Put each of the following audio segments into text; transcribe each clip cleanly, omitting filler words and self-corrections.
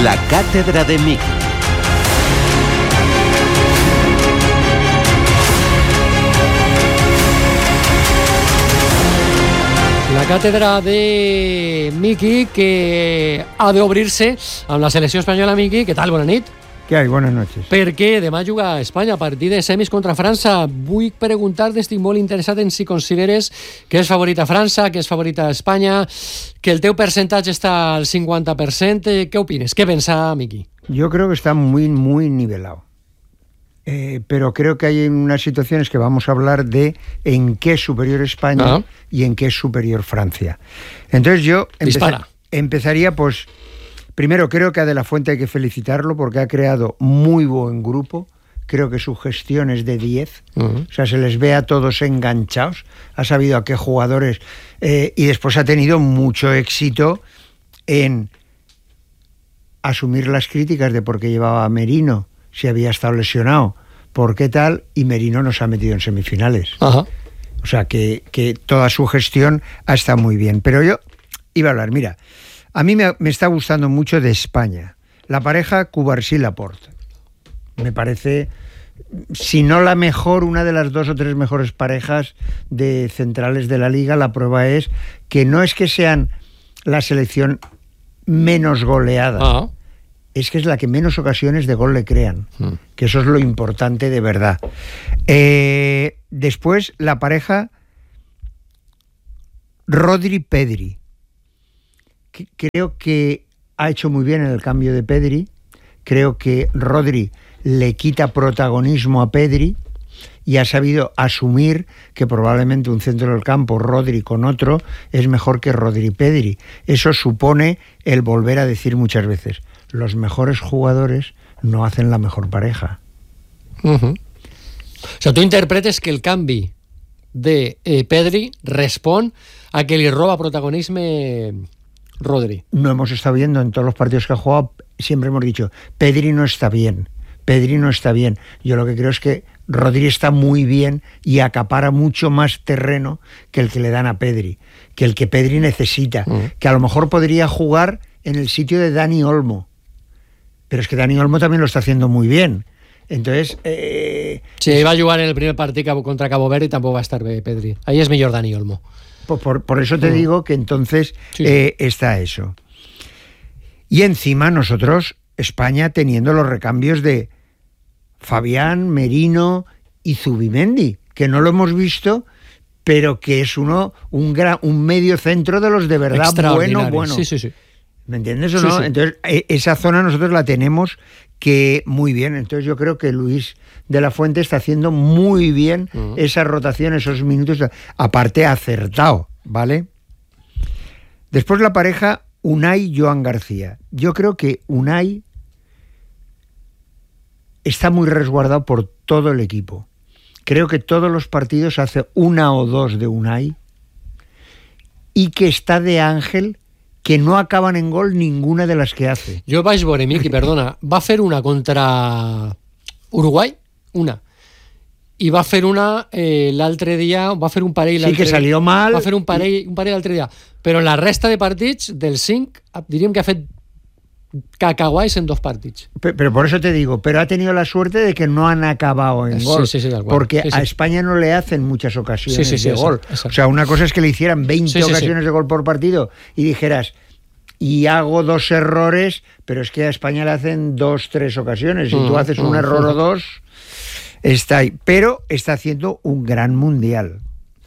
La cátedra de Miki. La càtedra de Miki, que ha d'obrir-se amb la selecció espanyola. Miki, què tal? Bona nit. Què hay? Buenas noches. Perquè demà juga a Espanya a partir de semis contra França. Vull preguntar-te, estic molt interessat en si consideres que és favorita França, que és favorita Espanya, que el teu percentatge està al 50%. ¿Qué opines? ¿Qué pensa Miki? Yo creo que está muy, muy nivelado. Pero creo que hay unas situaciones que vamos a hablar de en qué es superior España y en qué es superior Francia. Entonces yo empezaría, pues, primero creo que a De La Fuente hay que felicitarlo porque ha creado muy buen grupo. Creo que su gestión es de 10. O sea, se les ve a todos enganchados. Ha sabido a qué jugadores. Y después ha tenido mucho éxito en asumir las críticas de por qué llevaba a Merino, si había estado lesionado, por qué tal, y Merino nos ha metido en semifinales. O sea, que toda su gestión ha estado muy bien. Pero yo iba a hablar, mira, a mí me está gustando mucho de España la pareja Cubarsí-Laporte. Me parece, si no la mejor, una de las 2 o 3 mejores parejas de centrales de la Liga. La prueba es que no es que sean la selección menos goleada, es que es la que menos ocasiones de gol le crean, que eso es lo importante de verdad. Después, la pareja Rodri-Pedri. Creo que ha hecho muy bien en el cambio de Pedri. Creo que Rodri le quita protagonismo a Pedri y ha sabido asumir que probablemente un centro del campo, Rodri con otro, es mejor que Rodri-Pedri. Eso supone el volver a decir muchas veces: los mejores jugadores no hacen la mejor pareja. O sea, tú interpretes que el canvi de Pedri respon a que li roba protagonisme Rodri. No hemos estado viendo en todos los partidos que ha jugado, siempre hemos dicho, Pedri no está bien. Pedri no está bien. Yo lo que creo es que Rodri está muy bien y acapara mucho más terreno que el que le dan a Pedri, que el que Pedri necesita, que a lo mejor podría jugar en el sitio de Dani Olmo. Pero es que Dani Olmo también lo está haciendo muy bien. Entonces... Sí, va a jugar en el primer partido contra Cabo Verde y tampoco va a estar Pedri. Ahí es mejor Dani Olmo. Por eso te digo que entonces está eso. Y encima nosotros, España, teniendo los recambios de Fabián, Merino y Zubimendi, que no lo hemos visto, pero que es un medio centro de los de verdad bueno. Sí. ¿Me entiendes o no? Sí. Entonces, esa zona nosotros la tenemos que muy bien. Entonces yo creo que Luis de la Fuente está haciendo muy bien esa rotación, esos minutos. Aparte, acertado, ¿vale? Después la pareja Unai-Joan García. Yo creo que Unai está muy resguardado por todo el equipo. Creo que todos los partidos hace 1 o 2 de Unai y que está de Ángel, que no acaban en gol ninguna de las que hace. Jo vaig veure, Miki, perdona, va fer una contra Uruguai, i va fer una l'altre dia, va fer un parell l'altre dia. Sí, que salió mal. Va fer un parell l'altre dia. Però en la resta de partits, dels 5, diríem que ha fet cacahuais en 2 partits. Pero por eso te digo, pero ha tenido la suerte de que no han acabado en gol. Sí, porque a España no le hacen muchas ocasiones de gol. Exacto. O sea, una cosa es que le hicieran 20 ocasiones de gol por partido y dijeras, y hago 2 errores, pero es que a España le hacen 2, 3 ocasiones. Si tú haces un error o 2, está ahí. Pero está haciendo un gran mundial.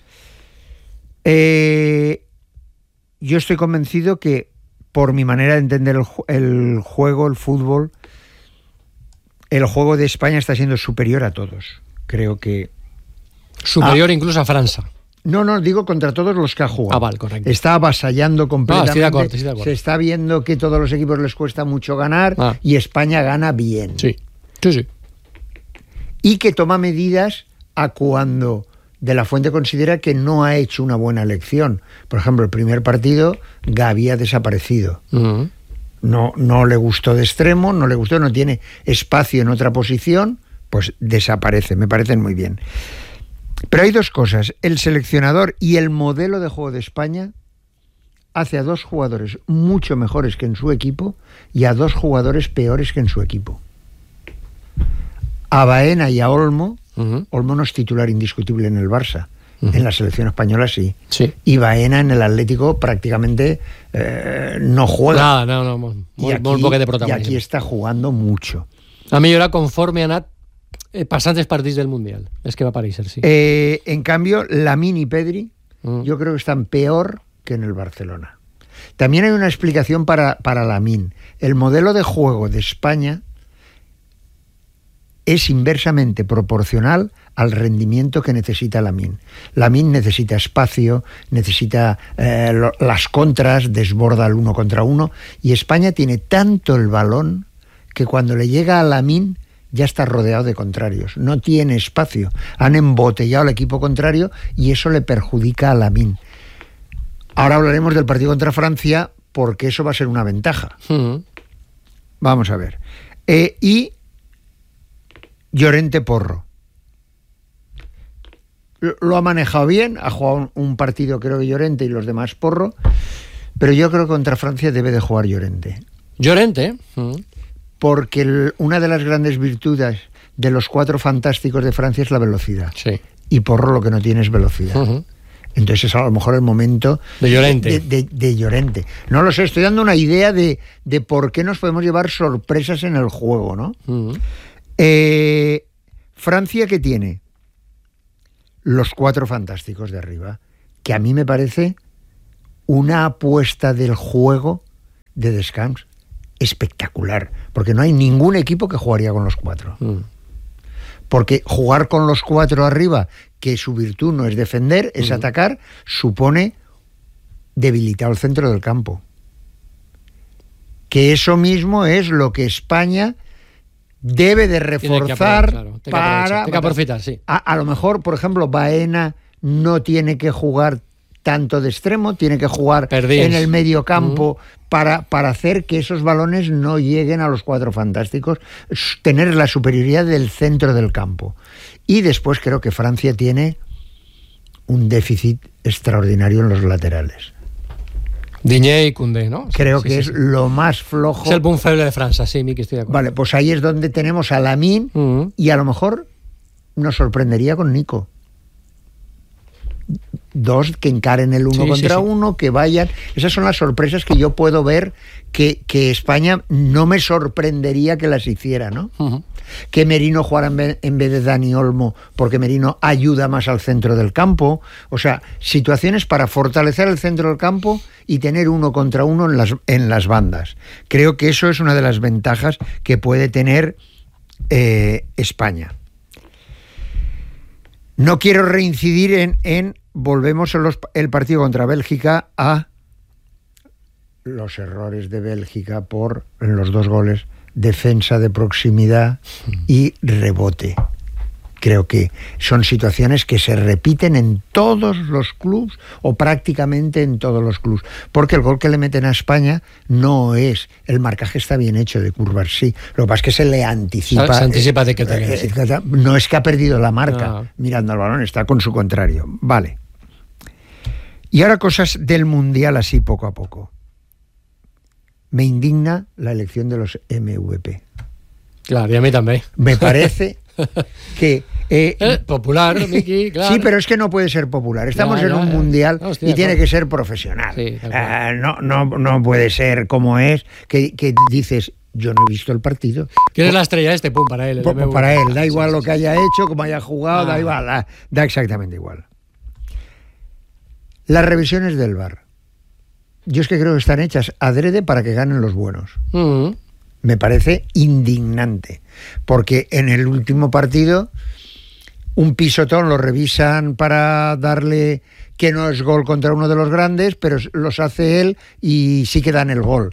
Yo estoy convencido que, por mi manera de entender el juego, el fútbol, el juego de España está siendo superior a todos. Creo que... Superior incluso a Francia. No, digo contra todos los que ha jugado. Vale, correcto. Está avasallando completamente. Estoy de acuerdo. Se está viendo que todos los equipos les cuesta mucho ganar y España gana bien. Sí. Y que toma medidas a cuando De La Fuente considera que no ha hecho una buena elección. Por ejemplo, el primer partido, Gavi ha desaparecido. No le gustó de extremo, no tiene espacio en otra posición, pues desaparece. Me parecen muy bien. Pero hay 2 cosas. El seleccionador y el modelo de juego de España hace a 2 jugadores mucho mejores que en su equipo y a 2 jugadores peores que en su equipo. A Baena y a Olmo. Olmo no es titular indiscutible en el Barça. En la selección española sí. Y Baena en el Atlético prácticamente no juega. No, muy poco de protagonismo. Y aquí está jugando mucho. A millora conforme ha anat passant els partits del Mundial. És que va aparèixer, sí. En cambio, Lamine y Pedri yo creo que están peor que en el Barcelona. También hay una explicación para Lamine. El modelo de juego de España es inversamente proporcional al rendimiento que necesita Lamine. Lamine necesita espacio, necesita las contras, desborda el 1 contra 1, y España tiene tanto el balón que cuando le llega a Lamine ya está rodeado de contrarios, no tiene espacio, han embotellado al equipo contrario y eso le perjudica a Lamine. Ahora hablaremos del partido contra Francia porque eso va a ser una ventaja. Vamos a ver. Y Llorente Porro. Lo ha manejado bien, ha jugado un partido creo que Llorente y los demás Porro, pero yo creo que contra Francia debe de jugar Llorente. ¿Llorente? Porque una de las grandes virtudes de los 4 fantásticos de Francia es la velocidad. Sí. Y Porro lo que no tiene es velocidad. Entonces es a lo mejor el momento de Llorente. De Llorente. No lo sé, estoy dando una idea de por qué nos podemos llevar sorpresas en el juego, ¿no? Francia, ¿qué tiene? Los 4 fantásticos de arriba, que a mí me parece una apuesta del juego de Deschamps espectacular, porque no hay ningún equipo que jugaría con los 4. Porque jugar con los 4 arriba, que su virtud no es defender, es atacar, supone debilitar el centro del campo. Que eso mismo es lo que España debe de reforzar para aprovechar, sí. A lo mejor, por ejemplo, Baena no tiene que jugar tanto de extremo, tiene que jugar en el medio campo para hacer que esos balones no lleguen a los 4 fantásticos, tener la superioridad del centro del campo. Y después creo que Francia tiene un déficit extraordinario en los laterales. Digne y Koundé, ¿no? Creo que es lo más flojo. Es el punt feble de Francia, sí, Miqui, estoy de acuerdo. Vale, pues ahí es donde tenemos a Lamine y a lo mejor nos sorprendería con Nico. 2 que encaren el 1 contra 1, que vayan. Esas son las sorpresas que yo puedo ver que España no me sorprendería que las hiciera, ¿no? Que Merino jugara en vez de Dani Olmo, porque Merino ayuda más al centro del campo. O sea, situaciones para fortalecer el centro del campo y tener 1 contra 1 en las bandas. Creo que eso es una de las ventajas que puede tener España. No quiero reincidir volvemos el partido contra Bélgica a los errores de Bélgica en los 2 goles, defensa de proximidad y rebote. Creo que son situaciones que se repiten en todos los clubes o prácticamente en todos los clubes, porque el gol que le meten a España no es, el marcaje está bien hecho de curvas, sí, lo que pasa es que se le anticipa. Se anticipa de que no es que ha perdido la marca mirando al balón, está con su contrario. Vale. Y ahora cosas del Mundial así poco a poco. Me indigna la elección de los MVP. Claro, y a mí también. Me parece que... popular, Miqui, claro. Sí, pero es que no puede ser popular. Estamos en un mundial y tiene que ser profesional. Sí, no puede ser como es, que dices, yo no he visto el partido. ¿Quién es la estrella este? Pum, para él. Para él, da igual lo que haya hecho, como haya jugado, da igual, da exactamente igual. Las revisiones del VAR. Yo es que creo que están hechas adrede para que ganen los buenos. Me parece indignante, porque en el último partido un pisotón lo revisan para darle que no es gol contra uno de los grandes, pero los hace él y sí que dan el gol.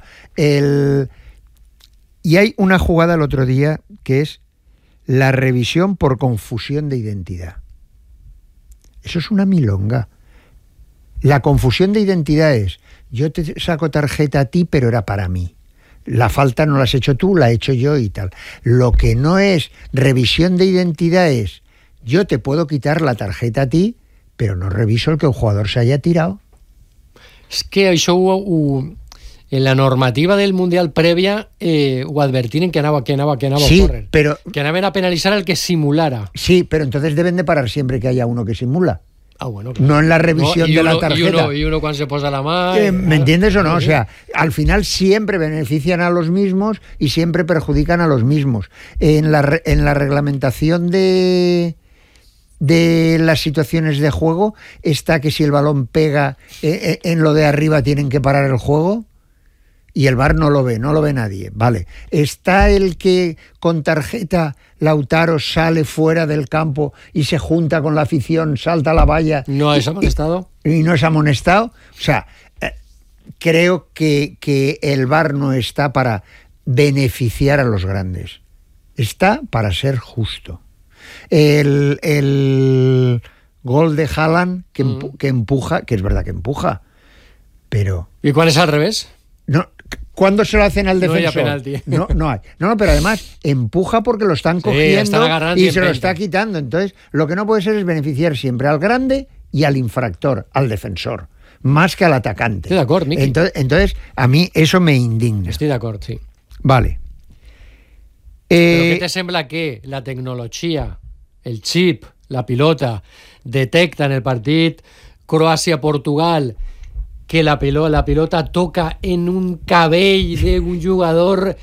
Y hay una jugada el otro día que es la revisión por confusión de identidad. Eso es una milonga. La confusión de identidad es, yo te saco tarjeta a ti, pero era para mí. La falta no la has hecho tú, la he hecho yo y tal. Lo que no es revisión de identidad es, yo te puedo quitar la tarjeta a ti, pero no reviso el que un jugador se haya tirado. És que això en la normativa del Mundial prèvia ho advertiren que anava a córrer. Pero, que anaven a penalizar al que simulara. Sí, pero entonces deben de parar siempre que haya uno que simula. Ah, bueno, claro. No en la revisión de la tarjeta. Y uno cuando se posa la mano. ¿Me entiendes o no? O sea, al final siempre benefician a los mismos y siempre perjudican a los mismos. En la reglamentación de las situaciones de juego está que si el balón pega en lo de arriba tienen que parar el juego. Y el VAR no lo ve nadie, vale. Está el que con tarjeta Lautaro sale fuera del campo y se junta con la afición, salta a la valla. ¿No es amonestado? Y no es amonestado. O sea, creo que el VAR no está para beneficiar a los grandes. Está para ser justo. El gol de Haaland que empuja, que es verdad que empuja, pero... ¿Y cuál es al revés? No, ¿cuándo se lo hacen al defensor? No hay penalti. No hay. No, pero además empuja porque lo están cogiendo y se lo está quitando. Entonces, lo que no puede ser es beneficiar siempre al grande y al infractor, al defensor, más que al atacante. Estoy de acuerdo, Miki. Entonces, a mí eso me indigna. Estoy de acuerdo, sí. Vale. Però què te sembla que la tecnologia, el xip, la pilota, detecta en el partit Croàcia-Portugal que la pilota toca en un cabell d'un jugador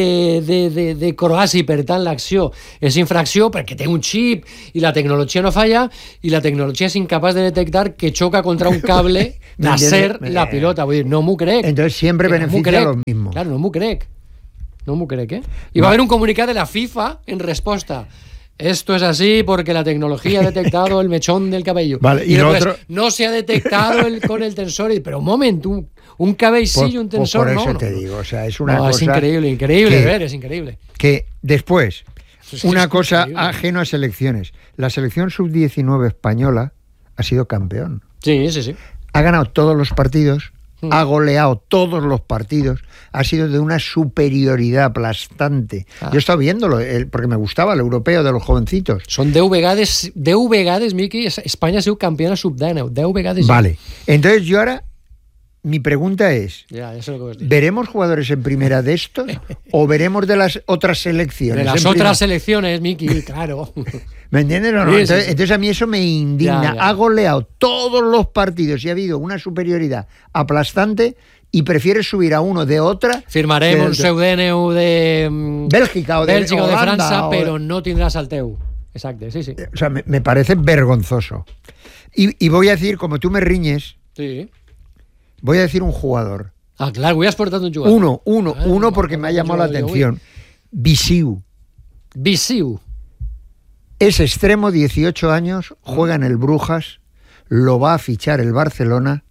de Croàcia i per tant l'acció és infracció perquè té un xip i la tecnologia no falla i la tecnologia és incapaç de detectar que choca contra un cable d'acer la pilota. Vull dir, no m'ho crec. Entonces siempre beneficia a los mismos. Claro, no m'ho crec. No m'ho crec, ¿eh? Y va a haber un comunicado de la FIFA en respuesta. Esto es así porque la tecnología ha detectado el mechón del cabello. Vale, y después, otro... no se ha detectado con el tensor. Pero un momento, un cabello sí y un tensor por eso no. te digo, o sea, es una cosa... Es increíble que, ver, es increíble. Que después, una cosa increíble. Ajeno a selecciones. La selección sub-19 española ha sido campeón. Sí, sí, sí. Ha ganado todos los partidos, ha goleado todos los partidos, ha sido de una superioridad aplastante. Yo he estado viéndolo, porque me gustaba el europeo de los jovencitos. Son 10 vegades, Miki, España ha sido campeona sub-19, 10 vegades. Vale, entonces yo ahora, mi pregunta es, ya sé lo que vas a decir. ¿Veremos jugadores en primera de estos o veremos de las otras selecciones? De las otras selecciones, Miki, claro. ¿Me entiendes o no? Sí, entonces, sí. Entonces a mí eso me indigna. Ya. Ha goleado todos los partidos y ha habido una superioridad aplastante y prefiere subir a uno de otra. Firmarem un seu DNU de Bélgica o de Holanda, França, o però no tindràs el teu. Exacte, sí, sí. O sea, me parece vergonzoso. Y voy a decir, como tú me riñes, Sí. voy a decir un jugador. Ah, clar, avui has portat un jugador. Uno porque me ha llamado la atención. Bisiu. Bisiu. Es extremo, 18 años, juega en el Brujas, lo va a fichar el Barcelona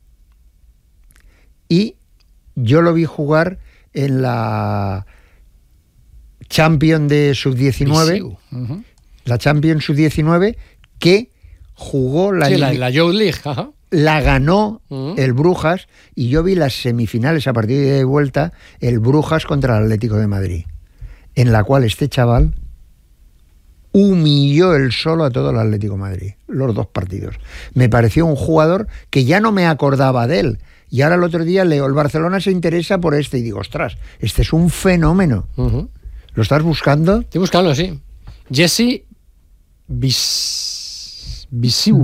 y yo lo vi jugar en la Champions de Sub-19, la Champions Sub-19 que jugó la Youth League, ajá. La ganó el Brujas y yo vi las semifinales a partir de vuelta, el Brujas contra el Atlético de Madrid, en la cual este chaval humilló él solo a todo el Atlético de Madrid, los dos partidos. Me pareció un jugador que ya no me acordaba de él. Y ahora el otro día leo, el Barcelona se interesa por este y digo, ostras, este es un fenómeno. ¿Lo estás buscando? Estoy buscando, sí. Jesse Bisiu.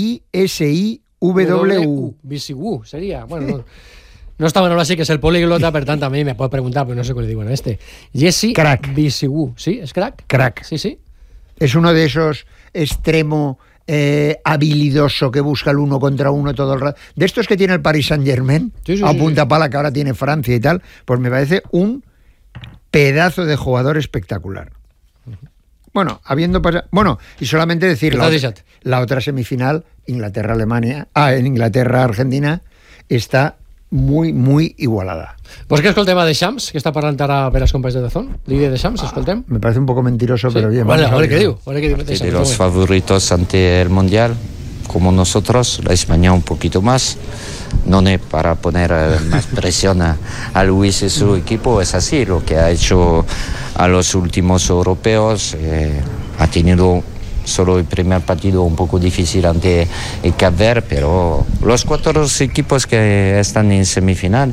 B-I-S-I-W. Bisiu sería. Bueno, no está bueno así, que es el políglota, pero tanto a mí me puede preguntar, pero no sé cuál le digo en este. Jesse Crack. Bisiu. ¿Sí? ¿Es crack? Crack. Sí, sí. Es uno de esos extremo habilidoso que busca el uno contra uno todo el rato. De estos que tiene el Paris Saint-Germain, a punta pala que ahora tiene Francia y tal, pues me parece un pedazo de jugador espectacular. Bueno, habiendo pasado... Bueno, y solamente decir la otra semifinal, Inglaterra-Alemania, en Inglaterra-Argentina, está muy, muy igualada. Pues que escoltem a Deschamps, que està parlant ara per als companys de Dazón. Líder Deschamps, escoltem. Me parece un poco mentiroso, pero bien. Vale, ahora qué digo. De los favoritos ante el Mundial, como nosotros, la España un poquito más. No es para poner más presión a Luis y su equipo, es así, lo que ha hecho a los últimos europeos, ha tenido solo el primer partido un poco difícil ante el Cap Verde, pero los 4 equipos que están en semifinal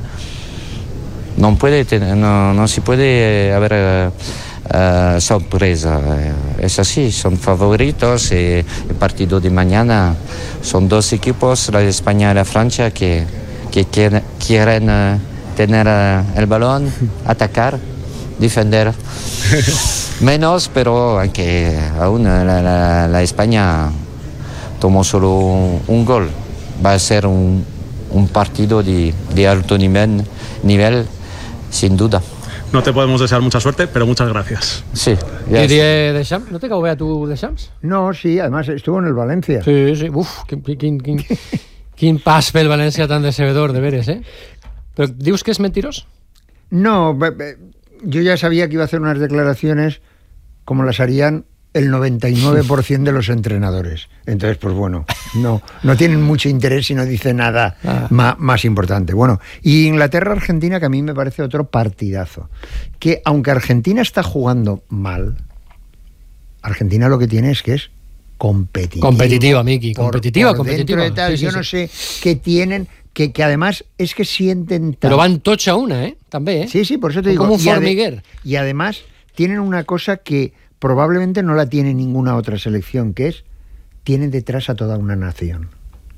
no se puede haber sorpresa. Es así, son favoritos. El partido de mañana son 2 equipos, la España y la Francia, que quieren tener el balón, atacar, defender. Menos, pero aunque aún la España tomó solo un gol. Va a ser un partido de alto nivel, sin duda. No te podemos desear mucha suerte, pero muchas gracias. Sí. Didier Deschamps, ¿no te cau bé a tu Deschamps? No, sí, además estuvo en el Valencia. Sí. Uf, quin pas pel València tan decebedor, de veres, eh? Però dius que és mentirós? No, yo ya sabía que iba a hacer unas declaraciones como las harían el 99% de los entrenadores. Entonces, pues bueno, no tienen mucho interés si no dice nada más importante. Bueno, y Inglaterra-Argentina, que a mí me parece otro partidazo. Que aunque Argentina está jugando mal, Argentina lo que tiene es que es competitiva. Competitiva, Miki. Competitiva. Sí, yo no sé qué tienen... Que además es que sienten... Pero van tots a una, ¿eh? També, ¿eh? Sí, por eso te digo. Como un formiguer. Y además tienen una cosa que probablemente no la tiene ninguna otra selección, que es, tienen detrás a toda una nación.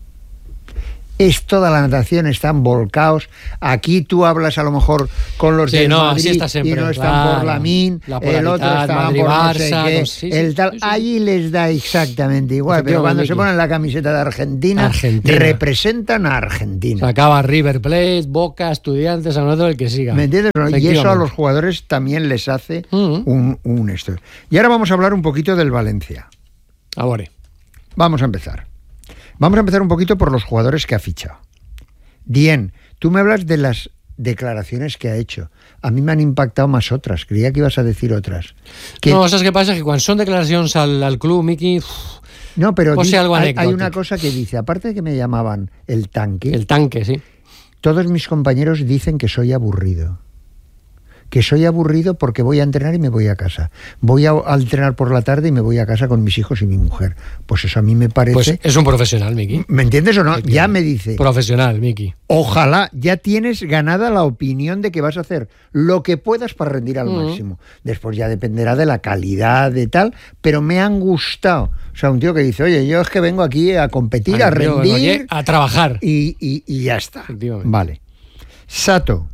Es toda la nación, están volcados. Aquí tú hablas a lo mejor con los del Madrid y no están por Lamín, el otro está por no sé qué, tal. Allí les da exactamente igual, pero cuando se ponen la camiseta de Argentina, representan a Argentina. Se acaba River Plate, Boca, Estudiantes, a nosotros el que siga. ¿Me entiendes? Y eso a los jugadores también les hace un esto. Y ahora vamos a hablar un poquito del Valencia. Ahora. Vamos a empezar. Vamos a empezar un poquito por los jugadores que ha fichado. Dien, tú me hablas de las declaraciones que ha hecho. A mí me han impactado más otras. Creía que ibas a decir otras. No, ¿sabes qué pasa? Que cuando son declaraciones al club, Miki... No, pero hay una cosa que dice, aparte de que me llamaban el tanque... El tanque, sí. Todos mis compañeros dicen que soy aburrido. Que soy aburrido porque voy a entrenar y me voy a casa. Voy a entrenar por la tarde y me voy a casa con mis hijos y mi mujer. Pues eso a mí me parece... Pues es un profesional, Miki. ¿Me entiendes o no? Ya me dice... Profesional, Miki. Ojalá, ya tienes ganada la opinión de que vas a hacer lo que puedas para rendir al máximo. Después ya dependerá de la calidad, de tal, pero me han gustado. O sea, un tío que dice, oye, yo es que vengo aquí a competir, a rendir... A trabajar. Y ya está. Vale. Sato.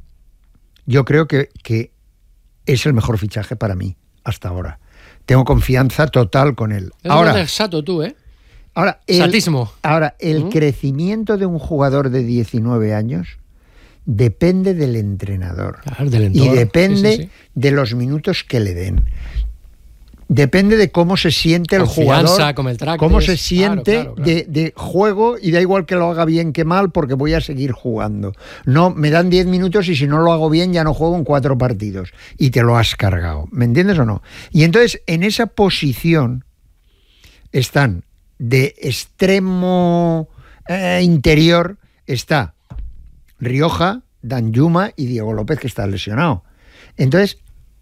Yo creo que es el mejor fichaje para mí hasta ahora. Tengo confianza total con él. Ahora, Sato, tú, ¿eh? Satismo. Ahora, el crecimiento de un jugador de 19 años depende del entrenador. Claro, del entorno. Y depende de los minutos que le den. Depende de cómo se siente el jugador, cómo se siente claro. De juego, y da igual que lo haga bien que mal, porque voy a seguir jugando. No, me dan 10 minutos y si no lo hago bien ya no juego en 4 partidos. Y te lo has cargado. ¿Me entiendes o no? Y entonces, en esa posición están de extremo interior, está Rioja, Danjuma y Diego López, que está lesionado. Entonces,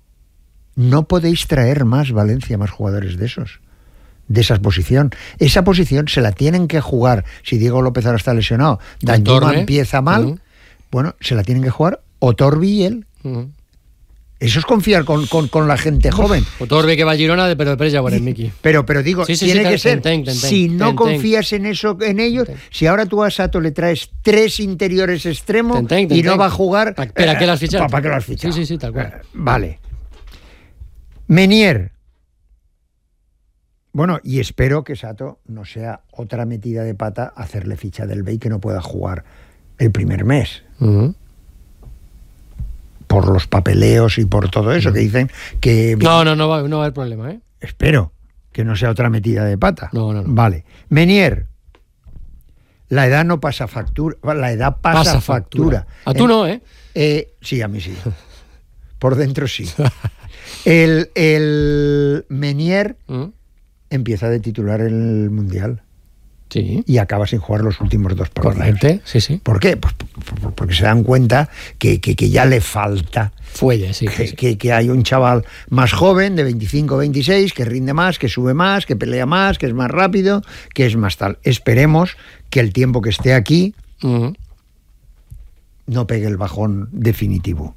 no podéis traer más Valencia, más jugadores de esos, de esa posición. Esa posición se la tienen que jugar. Si Diego López ahora está lesionado, Danjuma empieza mal, bueno, se la tienen que jugar o Torbi y él. Eso es confiar con la gente joven. O Torbi que va a Girona, pero después ya el Miki. Pero digo, tiene que ser. Si no confías en eso, en ellos, si ahora tú a Sato le traes 3 interiores extremos y no va a jugar... ¿Para qué lo has fichado? ¿Para qué lo has fichado? Sí, tal cual. Vale. Menier. Bueno, y espero que Sato no sea otra metida de pata hacerle ficha del Bey que no pueda jugar el primer mes. Por los papeleos y por todo eso que dicen que... No va a haber problema, ¿eh? Espero que no sea otra metida de pata. No. Vale. Menier. La edad no pasa factura. La edad pasa factura. A tú no, ¿eh? Sí, a mí sí. Por dentro sí. El Menier empieza de titular en el Mundial. Sí. Y acaba sin jugar los últimos 2 partidos. Correcto, sí. ¿Por qué? Pues porque se dan cuenta que ya le falta. Fuelle, sí. Que hay un chaval más joven, de 25 26, que rinde más, que sube más, que pelea más, que es más rápido, que es más tal. Esperemos que el tiempo que esté aquí no pegue el bajón definitivo.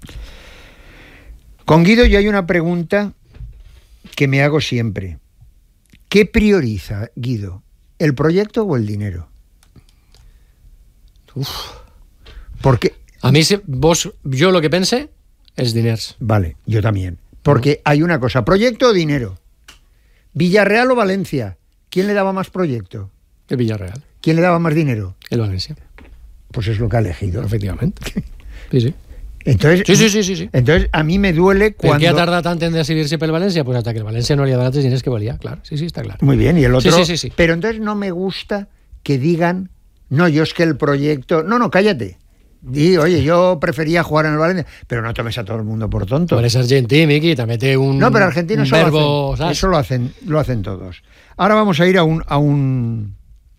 Con Guido yo hay una pregunta que me hago siempre. ¿Qué prioriza, Guido? ¿El proyecto o el dinero? Porque a mí, yo lo que pensé es diners. Vale, yo también. Porque hay una cosa, ¿proyecto o dinero? ¿Villarreal o Valencia? ¿Quién le daba más proyecto? El Villarreal. ¿Quién le daba más dinero? El Valencia. Pues es lo que ha elegido. Efectivamente. Sí. Entonces, sí. Entonces, a mí me duele cuando... ¿Per què ha tardat tant en decidir-se pel València? Pues hasta que el València no li ha donat els diners que volia, claro. Sí, está claro. Muy bien, y el otro... Sí. Pero entonces no me gusta que digan, no, yo es que el proyecto... No, cállate. Di, oye, yo prefería jugar en el Valencia, pero no tomes a todo el mundo por tonto. Tú eres argentí, Miki, también te un... No, pero argentinos eso lo hacen todos. Ahora vamos a ir a un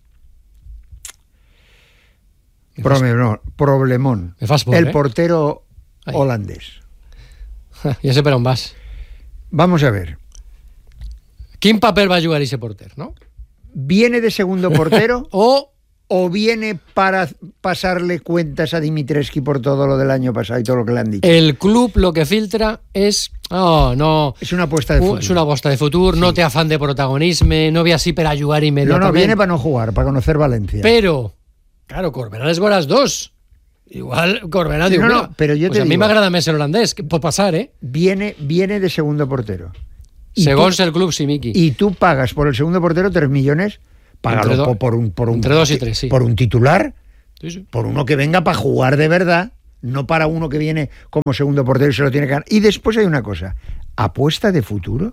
problemón. El portero holandés. Ja sé per on vas. Vamos a ver. Quin paper va jugar ese porter, no? ¿Viene de segundo portero o viene para pasarle cuentas a Dimitrescu por todo lo del año pasado y todo lo que le han dicho? El club lo que filtra es... no. Es una apuesta de futuro. És una aposta de futur, sí. No té afán de protagonisme, no ve así per a jugar immediatament. No, viene para no jugar, para conocer Valencia. Pero, claro, Corberà les veuràs dos. Igual Corberà diu, no, pero yo pues te a digo, mí m'agrada més el holandès, que pot passar, Viene de segundo portero. Segons el club, sí, Miki. Y tú pagas por el segundo portero 3 millones, págalo por un entre 2 y 3, sí. Por un titular, sí. Por uno que venga para jugar de verdad, no para uno que viene como segundo portero y se lo tiene que ganar. Y después hay una cosa, apuesta de futuro.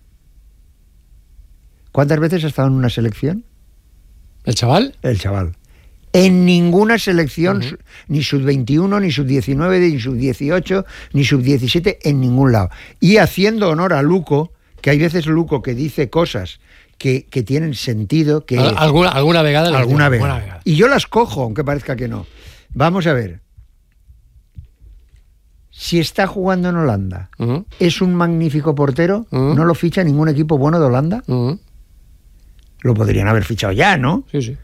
¿Cuántas veces ha estado en una selección? ¿El chaval? El chaval. En ninguna selección, ni sub-21, ni sub-19, ni sub-18, ni sub-17, en ningún lado. Y haciendo honor a Luco, que hay veces Luco que dice cosas que tienen sentido, que... Alguna vegada. Alguna vegada. Y yo las cojo, aunque parezca que no. Vamos a ver. Si está jugando en Holanda, es un magnífico portero, no lo ficha ningún equipo bueno de Holanda. Lo podrían haber fichado ya, ¿no? Sí.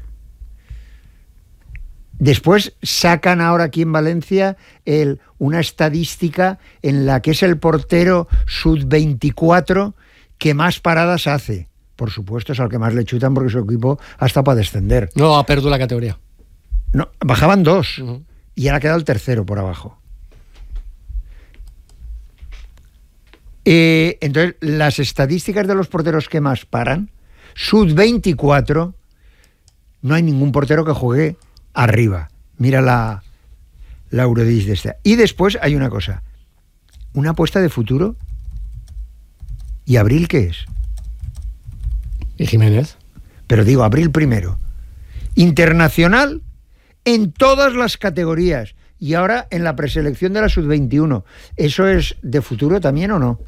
Después sacan ahora aquí en Valencia una estadística en la que es el portero sub-24 que más paradas hace. Por supuesto, es al que más le chutan porque su equipo ha estado para descender. No, ha perdido la categoría. No, bajaban 2 y ahora ha quedado el tercero por abajo. Entonces, las estadísticas de los porteros que más paran, sub-24, no hay ningún portero que juegue arriba. Mira la Eurodis de esta. Y después hay una cosa, una apuesta de futuro. ¿Y Abril qué es? ¿Y Jiménez? Pero digo, Abril primero. Internacional en todas las categorías. Y ahora en la preselección de la sub-21. ¿Eso es de futuro también o no?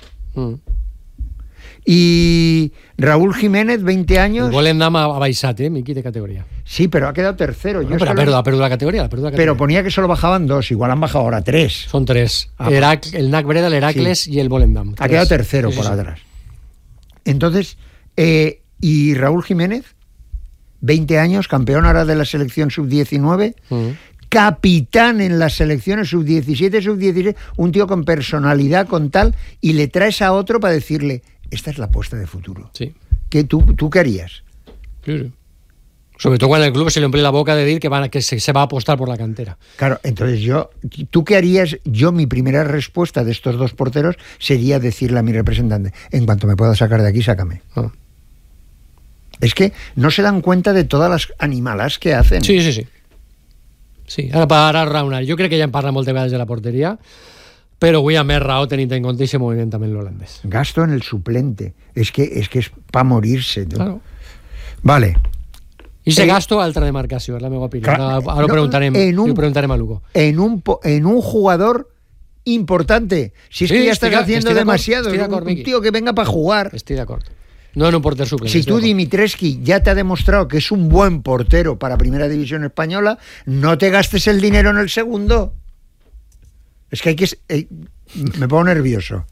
Y Raúl Jiménez, 20 años... El Volendam ha baixat, Miki, de categoría. Sí, pero ha quedado tercero. No, pero ha perdido la categoría. Pero ponía que solo bajaban 2, igual han bajado ahora 3. Son 3. El NAC Breda, el Heracles sí. Y el Volendam. 3. Ha quedado tercero por atrás. Entonces, y Raúl Jiménez, 20 años, campeón ahora de la selección sub-19, capitán en las selecciones sub-17, sub-16, un tío con personalidad, con tal, y le traes a otro para decirle, esta es la apuesta de futuro. Sí. ¿Qué tú qué harías? Sí. Sobre todo cuando el club se le omple la boca de decir que se va a apostar por la cantera. Claro, entonces ¿tú qué harías? Mi primera respuesta de estos dos porteros sería decirle a mi representante, en cuanto me pueda sacar de aquí, sácame. Es que no se dan cuenta de todas las animalas que hacen. Sí. Sí, ara raonar. Jo crec que ja en parla moltes vegades de la porteria, però avui a més raó tenint en compte aquest moviment també en l'holandès. Gasto en el suplente. Es que es para morirse. Claro. Vale. I ese gasto a altra demarcació, és la meva opinió. Ara ho preguntarem a Lugo. En un jugador importante. Si es que ya estás haciendo demasiado. Un tío que venga para jugar. Estoy de acuerdo. No en un portero suplente. Si tú, Dimitrescu, ya te ha demostrado que es un buen portero para Primera División Española, no te gastes el dinero en el segundo. Es que hay que... me pongo nervioso.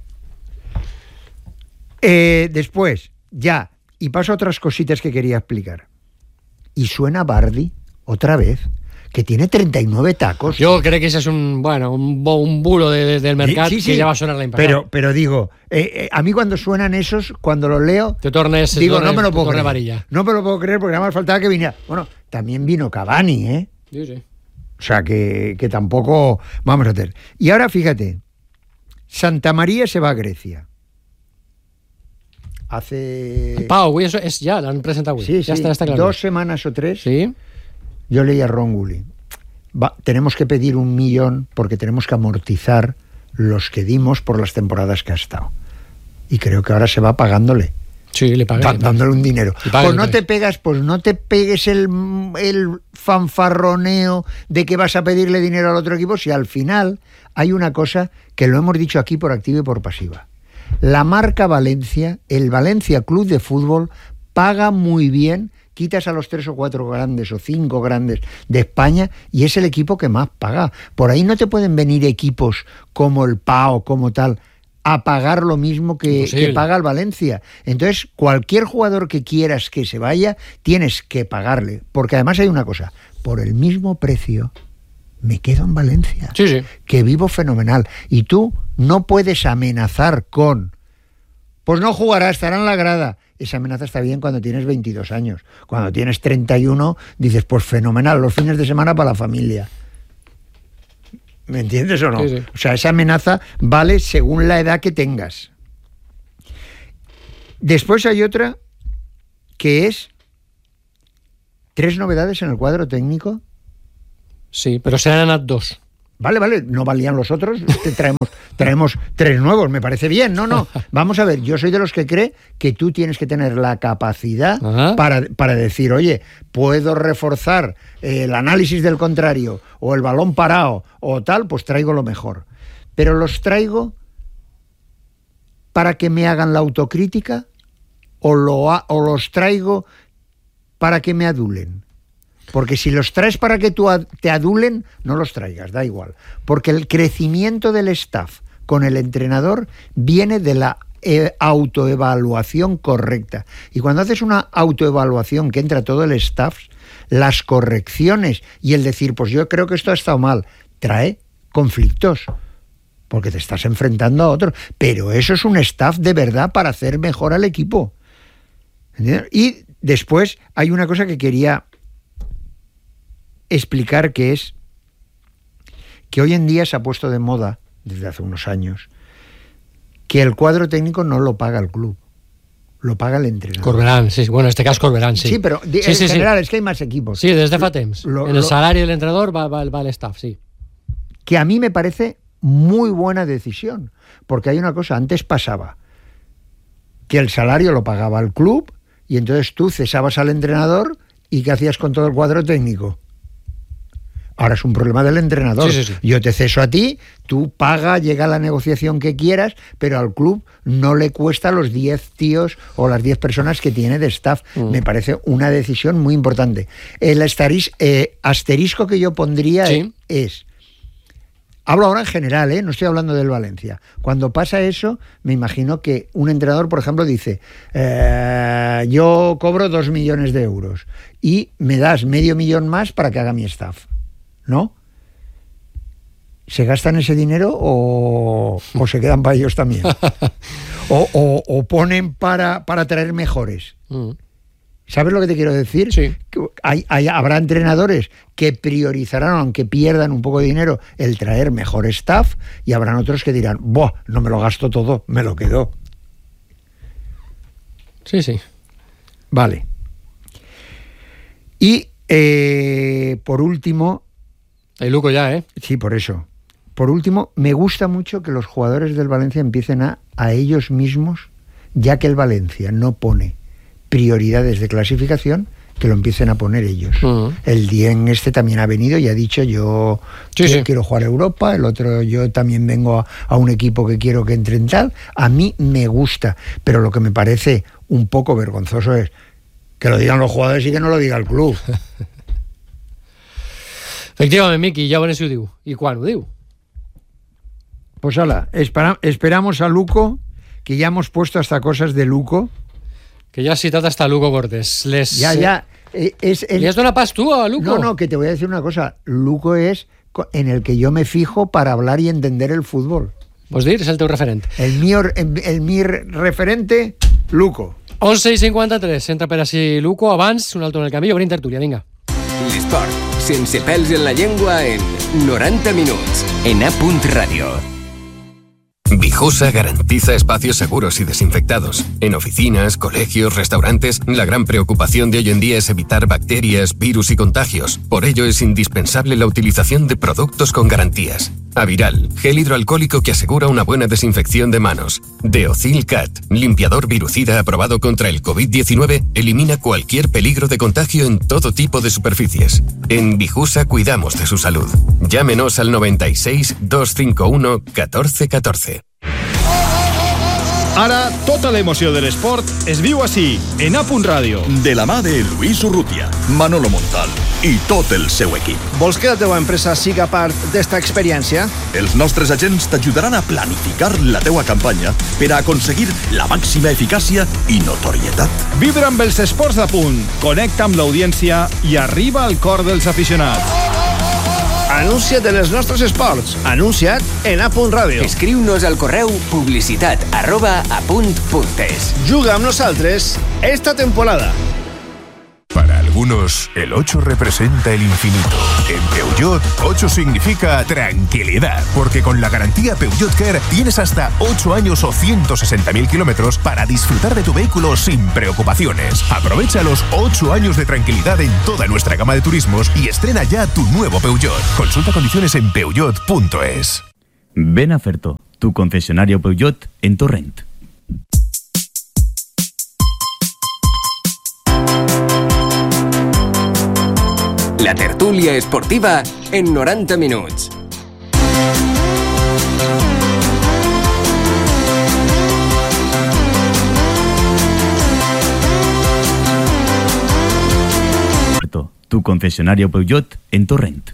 Después, ya, y paso a otras cositas que quería explicar. Y suena Vardy, otra vez, que tiene 39 tacos. Yo creo que ese es un bulo del mercado que ya va a sonar la impagable. Pero digo, a mí cuando suenan esos, cuando los leo, digo, no me lo puedo creer. Varilla. No me lo puedo creer porque nada más faltaba que viniera. Bueno, también vino Cavani, ¿eh? Sí. O sea, que tampoco vamos a hacer. Y ahora, fíjate, Santa María se va a Grecia. Pau, eso es ya, la han presentado. Sí, ya está claro. 2 semanas o 3. Sí. Yo leí a Ron Gulli. Tenemos que pedir 1 millón porque tenemos que amortizar los que dimos por las temporadas que ha estado. Y creo que ahora se va pagándole. Sí, le pagan. Dándole un dinero. Pues no te pegues el fanfarroneo de que vas a pedirle dinero al otro equipo, si al final hay una cosa que lo hemos dicho aquí por activa y por pasiva. La marca Valencia, el Valencia Club de Fútbol, paga muy bien. Quitas a los 3 o 4 grandes o 5 grandes de España y es el equipo que más paga. Por ahí no te pueden venir equipos como el PAO, como tal, a pagar lo mismo que paga el Valencia. Entonces, cualquier jugador que quieras que se vaya, tienes que pagarle. Porque además hay una cosa, por el mismo precio me quedo en Valencia, que vivo fenomenal. Y tú no puedes amenazar con, pues no jugará, estará en la grada. Esa amenaza está bien cuando tienes 22 años. Cuando tienes 31, dices, pues fenomenal, los fines de semana para la familia. ¿Me entiendes o no? Sí. O sea, esa amenaza vale según la edad que tengas. Después hay otra que es 3 novedades en el cuadro técnico. Sí, pero serán 2. Vale, no valían los otros, traemos 3 nuevos, me parece bien, no, vamos a ver, yo soy de los que cree que tú tienes que tener la capacidad para decir, oye, puedo reforzar el análisis del contrario, o el balón parado, o tal, pues traigo lo mejor, pero los traigo para que me hagan la autocrítica, o los traigo para que me adulen. Porque si los traes para que te adulen, no los traigas, da igual. Porque el crecimiento del staff con el entrenador viene de la autoevaluación correcta. Y cuando haces una autoevaluación que entra todo el staff, las correcciones y el decir, pues yo creo que esto ha estado mal, trae conflictos. Porque te estás enfrentando a otros. Pero eso es un staff de verdad para hacer mejor al equipo. ¿Entiendes? Y después hay una cosa que quería explicar, que es que hoy en día se ha puesto de moda, desde hace unos años, que el cuadro técnico no lo paga el club, lo paga el entrenador. Corberán, sí, bueno, en este caso Corberán, sí. Sí, pero en general es que hay más equipos. Sí, desde fa temps. En el salario del entrenador va el staff, sí. Que a mí me parece muy buena decisión, porque hay una cosa, antes pasaba que el salario lo pagaba el club y entonces tú cesabas al entrenador y ¿qué hacías con todo el cuadro técnico? Ahora es un problema del entrenador. Sí. Yo te ceso a ti, tú paga, llega a la negociación que quieras, pero al club no le cuesta los 10 tíos o las 10 personas que tiene de staff. Me parece una decisión muy importante. El asterisco que yo pondría es... Hablo ahora en general, no estoy hablando del Valencia. Cuando pasa eso, me imagino que un entrenador, por ejemplo, dice, yo cobro 2 millones de euros y me das medio millón más para que haga mi staff, ¿no? ¿Se gastan ese dinero o se quedan para ellos también? o ponen para traer mejores. ¿Sabes lo que te quiero decir? Sí. Habrá entrenadores que priorizarán, aunque pierdan un poco de dinero, el traer mejor staff, y habrán otros que dirán, ¡buah! No me lo gasto todo, me lo quedo. Sí. Vale. Y por último... Hay Luco ya, ¿eh? Sí, por eso. Por último, me gusta mucho que los jugadores del Valencia empiecen a ellos mismos, ya que el Valencia no pone prioridades de clasificación, que lo empiecen a poner ellos. El Dien también ha venido y ha dicho, yo quiero jugar a Europa, el otro, yo también vengo a un equipo que quiero que entre en tal. A mí me gusta, pero lo que me parece un poco vergonzoso es que lo digan los jugadores y que no lo diga el club. Efectivament, Miqui, ja veurem si ho diu. I quan ho diu? Pues ala, esperamos a Luco, que ya hemos puesto hasta cosas de Luco. Que ya has citat hasta Luco Cortés. ¿Le has donat pas tu a Luco? No, que te voy a decir una cosa. Luco es en el que yo me fijo para hablar y entender el fútbol. Vols dir? És el teu referent. El mi referente, Luco. 11:53, entra per així Luco. Abans, un alto en el camí, obrim tertúlia, vinga. L'esport, sense pèls en la llengua, en 90 minuts, en A.Radio. Vijusa garantiza espacios seguros y desinfectados. En oficinas, colegios, restaurantes, la gran preocupación de hoy en día es evitar bacterias, virus y contagios. Por ello es indispensable la utilización de productos con garantías. Aviral, gel hidroalcohólico que asegura una buena desinfección de manos. Deocil Cat, limpiador virucida aprobado contra el COVID-19, elimina cualquier peligro de contagio en todo tipo de superficies. En Vijusa cuidamos de su salud. Llámenos al 96 251 1414. Ara, tota l'emoció de l'esport es viu així, en A.Radio. De la mà de Luis Urrutia, Manolo Montal i tot el seu equip. Vols que la teva empresa siga part d'esta experiència? Els nostres agents t'ajudaran a planificar la teua campanya per a aconseguir la màxima eficàcia i notorietat. Vibra amb els esports de punt, connecta amb l'audiència i arriba al cor dels aficionats. Anuncia't en els nostres esports. Anuncia't en A.Radio. Escriu-nos al correu publicitat@apunt.es. Juga amb nosaltres esta temporada. Para algunos, el 8 representa el infinito. En Peugeot, 8 significa tranquilidad, porque con la garantía Peugeot Care tienes hasta 8 años o 160.000 kilómetros para disfrutar de tu vehículo sin preocupaciones. Aprovecha los 8 años de tranquilidad en toda nuestra gama de turismos y estrena ya tu nuevo Peugeot. Consulta condiciones en peugeot.es. Ven a Ferto, tu concesionario Peugeot en Torrent. La tertúlia esportiva en 90 minuts. Tu concesionario Peugeot en Torrent.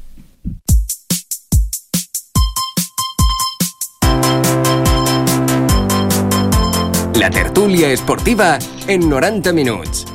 La tertúlia esportiva en 90 minuts.